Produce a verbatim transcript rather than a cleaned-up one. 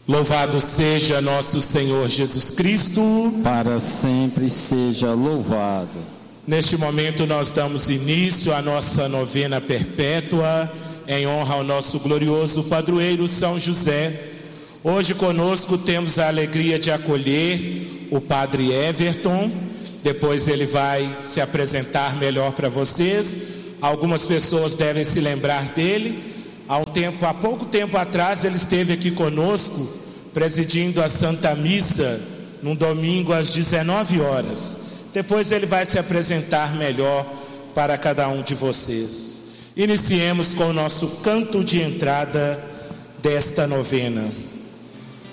Louvado seja nosso Senhor Jesus Cristo. Para sempre seja louvado. Neste momento nós damos início à nossa novena perpétua, em honra ao nosso glorioso padroeiro São José. Hoje conosco temos a alegria de acolher o Padre Everton. Depois ele vai se apresentar melhor para vocês. Algumas pessoas devem se lembrar dele. Há um tempo, há pouco tempo atrás ele esteve aqui conosco, presidindo a Santa Missa, num domingo às dezenove horas. Depois ele vai se apresentar melhor para cada um de vocês. Iniciemos com o nosso canto de entrada desta novena.